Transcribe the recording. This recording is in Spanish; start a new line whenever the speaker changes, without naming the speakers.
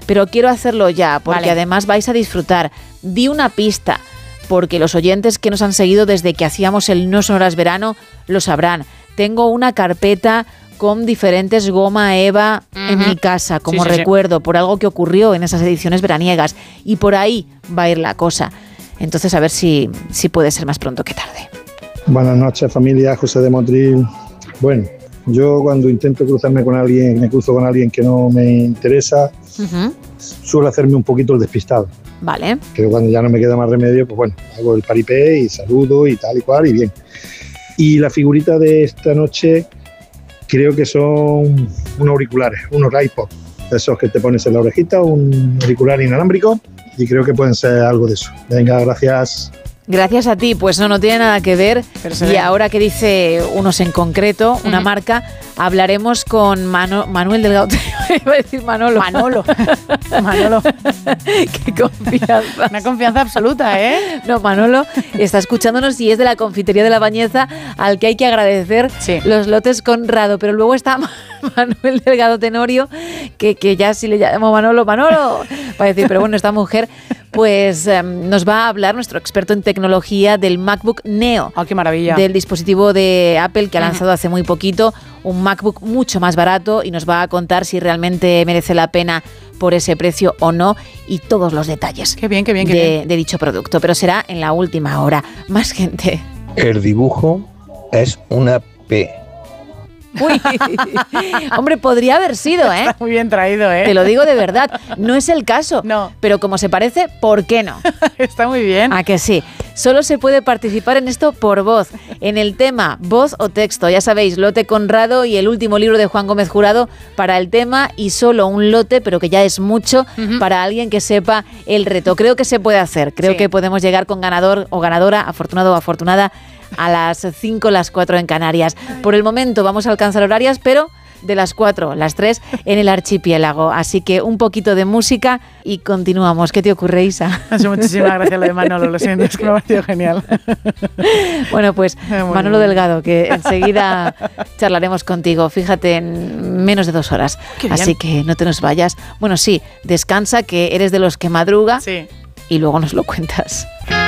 pero quiero hacerlo ya, porque
Vale.
además vais a disfrutar. Di una pista, porque los oyentes que nos han seguido desde que hacíamos el No Sonoras Verano lo sabrán. Tengo una carpeta con diferentes goma eva en mi casa, como
Sí, sí,
recuerdo, por algo que ocurrió en esas ediciones veraniegas. Y por ahí va a ir la cosa. Entonces, a ver si puede ser más pronto que tarde.
Buenas noches, familia. José de Motril. Bueno, yo cuando intento cruzarme con alguien, me cruzo con alguien que no me interesa, suelo hacerme un poquito el despistado.
Vale.
Pero cuando ya no me queda más remedio, pues bueno, hago el paripé y saludo y tal y cual y bien. Y la figurita de esta noche creo que son unos auriculares, unos iPod, esos que te pones en la orejita, un auricular inalámbrico, y creo que pueden ser algo de eso. Venga, gracias.
Gracias a ti, pues no tiene nada que ver. Y ahora que dice unos en concreto, una marca, hablaremos con Manuel Delgado. Iba a decir Manolo.
Manolo.
Qué confianza.
Una confianza absoluta, ¿eh?
No, Manolo está escuchándonos y es de la confitería de La Bañeza, al que hay que agradecer los lotes Conrado. Pero luego está Manuel Delgado Tenorio, que ya si le llamo Manolo, va a decir, pero bueno, esta mujer pues nos va a hablar, nuestro experto en tecnología, del MacBook Neo.
¡Oh, qué maravilla!
Del dispositivo de Apple que ha lanzado hace muy poquito, un MacBook mucho más barato, y nos va a contar si realmente merece la pena por ese precio o no, y todos los detalles de dicho producto. Pero será en la última hora. Más gente.
El dibujo es una P.
Uy, hombre, podría haber sido, ¿eh?
Está muy bien traído, ¿eh?
Te lo digo de verdad, no es el caso.
No.
Pero como se parece, ¿por qué no?
Está muy bien.
¿A que sí? Solo se puede participar en esto por voz, en el tema voz o texto. Ya sabéis, lote Conrado y el último libro de Juan Gómez Jurado para el tema, y solo un lote, pero que ya es mucho, para alguien que sepa el reto. Creo que se puede hacer, creo que podemos llegar con ganador o ganadora, afortunado o afortunada, a las 5, las 4 en Canarias. Por el momento vamos a alcanzar horarias, pero de las 4, las 3 en el archipiélago. Así que un poquito de música y continuamos. ¿Qué te ocurre, Isa?
Muchísimas gracias lo de Manolo, lo siento, es que me ha parecido genial.
Bueno, pues Manolo Delgado, que enseguida charlaremos contigo. Fíjate, en menos de 2 horas. Así que no te nos vayas. Bueno, sí, descansa, que eres de los que madruga.
Sí.
Y luego nos lo cuentas.